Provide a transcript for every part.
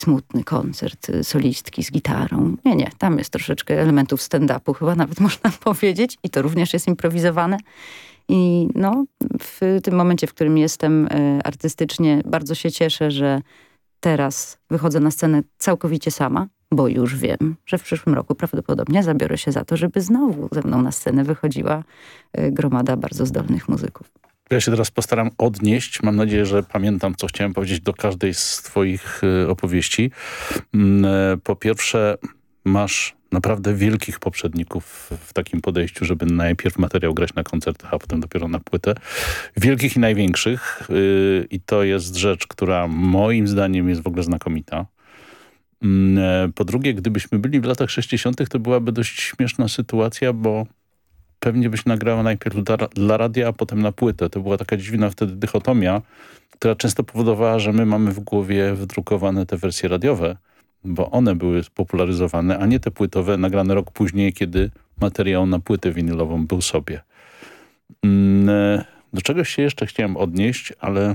smutny koncert solistki z gitarą. Nie, tam jest troszeczkę elementów stand-upu, chyba nawet można powiedzieć, i to również jest improwizowane. I no, w tym momencie, w którym jestem artystycznie, bardzo się cieszę, że teraz wychodzę na scenę całkowicie sama, bo już wiem, że w przyszłym roku prawdopodobnie zabiorę się za to, żeby znowu ze mną na scenę wychodziła gromada bardzo zdolnych muzyków. Ja się teraz postaram odnieść. Mam nadzieję, że pamiętam, co chciałem powiedzieć do każdej z twoich opowieści. Po pierwsze, masz naprawdę wielkich poprzedników w takim podejściu, żeby najpierw materiał grać na koncertach, a potem dopiero na płytę. Wielkich i największych. I to jest rzecz, która moim zdaniem jest w ogóle znakomita. Po drugie, gdybyśmy byli w latach 60., to byłaby dość śmieszna sytuacja, bo pewnie byś nagrała najpierw dla radia, a potem na płytę. To była taka dziwna wtedy dychotomia, która często powodowała, że my mamy w głowie wydrukowane te wersje radiowe, bo one były spopularyzowane, a nie te płytowe nagrane rok później, kiedy materiał na płytę winylową był sobie. Do czegoś się jeszcze chciałem odnieść, ale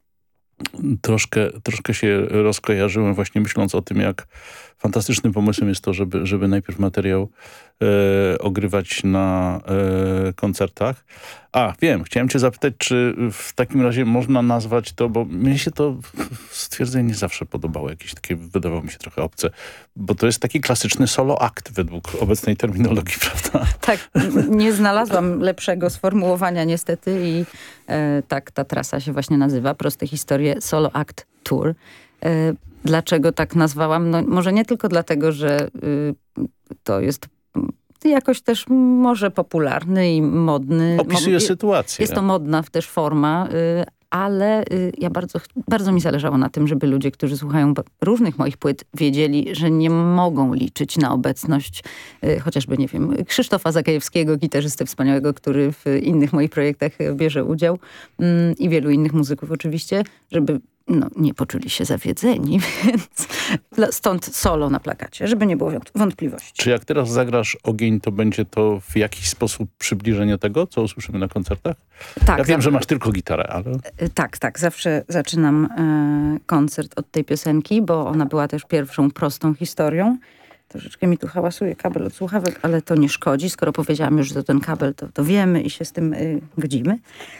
troszkę się rozkojarzyłem właśnie myśląc o tym, jak fantastycznym pomysłem jest to, żeby najpierw materiał ogrywać na koncertach. Wiem, chciałem cię zapytać, czy w takim razie można nazwać to, bo mnie się to stwierdzenie nie zawsze podobało, jakieś takie wydawało mi się trochę obce, bo to jest taki klasyczny solo akt według obecnej terminologii, prawda? Tak, nie znalazłam lepszego sformułowania niestety i tak ta trasa się właśnie nazywa. Proste historie Solo Act Tour. Dlaczego tak nazwałam? No, może nie tylko dlatego, że to jest jakoś też może popularny i modny. Opisuje sytuację. Jest to modna też forma, ale ja bardzo mi zależało na tym, żeby ludzie, którzy słuchają różnych moich płyt, wiedzieli, że nie mogą liczyć na obecność chociażby, nie wiem, Krzysztofa Zakajewskiego, gitarzysty wspaniałego, który w innych moich projektach bierze udział i wielu innych muzyków oczywiście, żeby nie poczuli się zawiedzeni, więc stąd solo na plakacie, żeby nie było wątpliwości. Czy jak teraz zagrasz Ogień, to będzie to w jakiś sposób przybliżenie tego, co usłyszymy na koncertach? Tak. Ja wiem, że masz tylko gitarę, ale... Tak. Zawsze zaczynam koncert od tej piosenki, bo ona była też pierwszą prostą historią. Troszeczkę mi tu hałasuje kabel od słuchawek, ale to nie szkodzi. Skoro powiedziałam już, że to ten kabel, to wiemy i się z tym godzimy.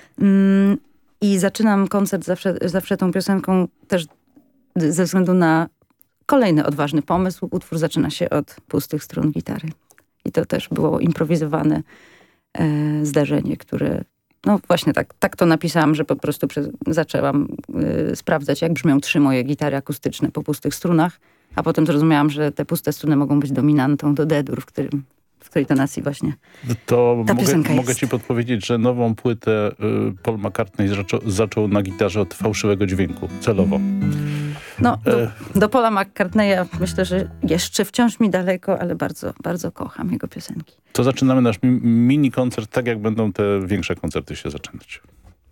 I zaczynam koncert zawsze tą piosenką też ze względu na kolejny odważny pomysł. Utwór zaczyna się od pustych strun gitary. I to też było improwizowane zdarzenie, które... No właśnie tak to napisałam, że po prostu zaczęłam sprawdzać, jak brzmią 3 moje gitary akustyczne po pustych strunach, a potem zrozumiałam, że te puste struny mogą być dominantą do D-dur, w której tonacji właśnie to ta piosenka jest. Mogę ci podpowiedzieć, że nową płytę Paul McCartney zaczął na gitarze od fałszywego dźwięku, celowo. No, do Paula McCartneya myślę, że jeszcze wciąż mi daleko, ale bardzo, bardzo kocham jego piosenki. To zaczynamy nasz mini koncert, tak jak będą te większe koncerty się zaczynać.